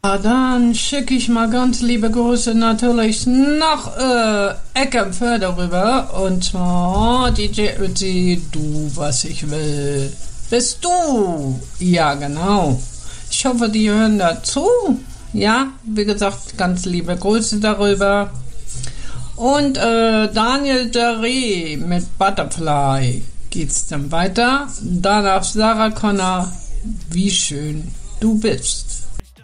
Dann schicke ich mal ganz liebe Grüße natürlich nach Eckernförde rüber. Und zwar DJ Ötzi, du, was ich will. Bist du? Ja, genau. Ich hoffe, die hören dazu. Ja, wie gesagt, ganz liebe Grüße darüber. Und Daniel Deré mit Butterfly geht's dann weiter. Danach Sarah Connor, wie schön du bist.